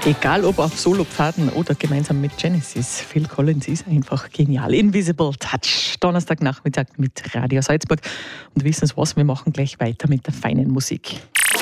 Egal ob auf Solopfaden oder gemeinsam mit Genesis, Phil Collins ist einfach genial. Invisible Touch, Donnerstagnachmittag mit Radio Salzburg. Und wissen Sie was, wir machen gleich weiter mit der feinen Musik.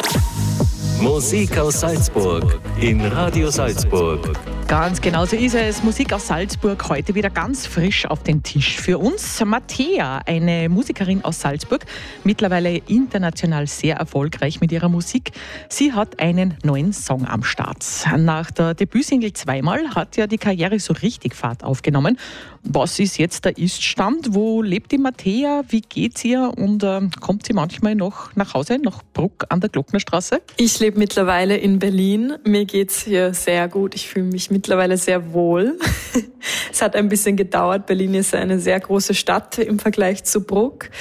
Musik aus Salzburg in Radio Salzburg. Ganz genau so ist es. Musik aus Salzburg heute wieder ganz frisch auf den Tisch. Für uns Mattea, eine Musikerin aus Salzburg, mittlerweile international sehr erfolgreich mit ihrer Musik. Sie hat einen neuen Song am Start. Nach der Debütsingle Zweimal hat ja die Karriere so richtig Fahrt aufgenommen. Was ist jetzt der Ist-Stand? Wo lebt die Mattea? Wie geht's ihr? Und kommt sie manchmal noch nach Hause, nach Bruck an der Glocknerstraße? Ich lebe mittlerweile in Berlin. Mir geht's hier sehr gut. Ich fühle mich mittlerweile sehr wohl. Es hat ein bisschen gedauert. Berlin ist eine sehr große Stadt im Vergleich zu Bruck.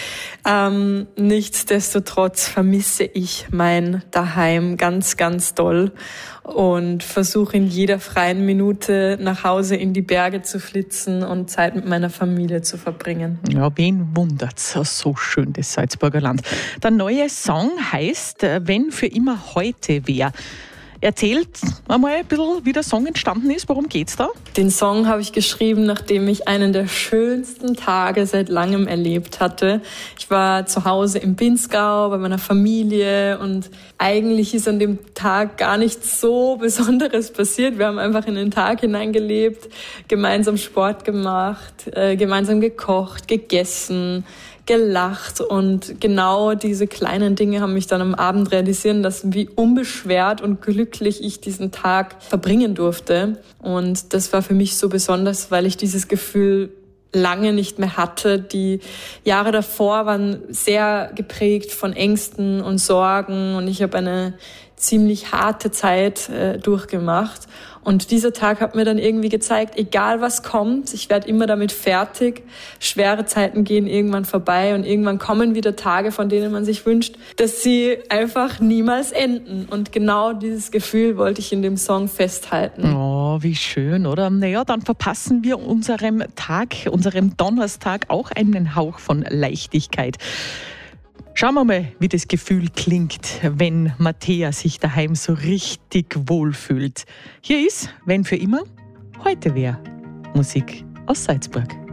Nichtsdestotrotz vermisse ich mein Daheim ganz, ganz doll und versuche in jeder freien Minute nach Hause in die Berge zu flitzen und Zeit mit meiner Familie zu verbringen. Ja, wen wundert's? So schön, das Salzburger Land. Der neue Song heißt Wenn für immer heute wär. Erzählt einmal ein bisschen, wie der Song entstanden ist. Worum geht's da? Den Song habe ich geschrieben, nachdem ich einen der schönsten Tage seit langem erlebt hatte. Ich war zu Hause im Pinzgau bei meiner Familie und eigentlich ist an dem Tag gar nichts so Besonderes passiert. Wir haben einfach in den Tag hineingelebt, gemeinsam Sport gemacht, gemeinsam gekocht, gegessen, gelacht und genau diese kleinen Dinge haben mich dann am Abend realisieren lassen, wie unbeschwert und glücklich ich diesen Tag verbringen durfte. Und das war für mich so besonders, weil ich dieses Gefühl lange nicht mehr hatte. Die Jahre davor waren sehr geprägt von Ängsten und Sorgen und ich habe eine ziemlich harte Zeit durchgemacht. Und dieser Tag hat mir dann irgendwie gezeigt, egal was kommt, ich werde immer damit fertig. Schwere Zeiten gehen irgendwann vorbei und irgendwann kommen wieder Tage, von denen man sich wünscht, dass sie einfach niemals enden. Und genau dieses Gefühl wollte ich in dem Song festhalten. Oh, wie schön, oder? Naja, dann verpassen wir unserem Tag, unserem Donnerstag auch einen Hauch von Leichtigkeit. Schauen wir mal, wie das Gefühl klingt, wenn Mattea sich daheim so richtig wohlfühlt. Hier ist, wenn für immer, heute wär Musik aus Salzburg.